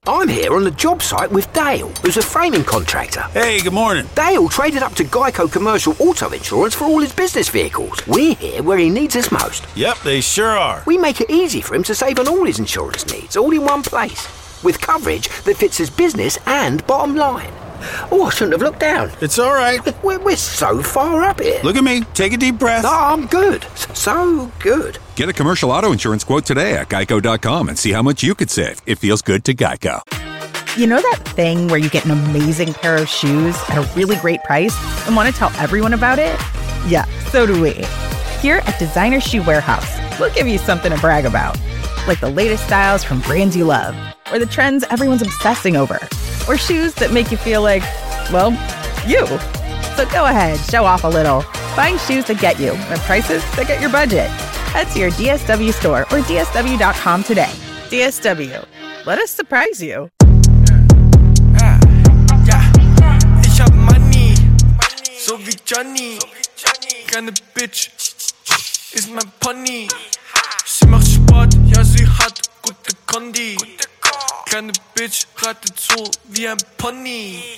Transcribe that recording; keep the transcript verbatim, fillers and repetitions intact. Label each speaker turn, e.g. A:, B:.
A: I'm here on the job site with Dale, who's a framing contractor.
B: Hey, good morning.
A: Dale traded up to Geico Commercial Auto Insurance for all his business vehicles. We're here where he needs us most.
B: Yep, they sure are.
A: We make it easy for him to save on all his insurance needs, all in one place, with coverage that fits his business and bottom line. Oh, I shouldn't have looked down.
B: It's all right.
A: We're, we're so far up here.
B: Look at me. Take a deep breath.
A: No, I'm good. So good.
C: Get a commercial auto insurance quote today at geico dot com and see how much you could save. It feels good to Geico.
D: You know that thing where you get an amazing pair of shoes at a really great price and want to tell everyone about it? Yeah, so do we. Here at Designer Shoe Warehouse, we'll give you something to brag about. Like the latest styles from brands you love, or the trends everyone's obsessing over, or shoes that make you feel like, well, you. So go ahead, show off a little. Find shoes that get you at prices that get your budget. Head to your D S W store or D S W dot com today. D S W. Let us surprise you.
E: Ich hab Money, so wie Johnny. Keine Bitch, ist mein Pony. Sie macht Sport, ja sie hat gute Kondi. Keine Bitch, reitet so wie ein Pony.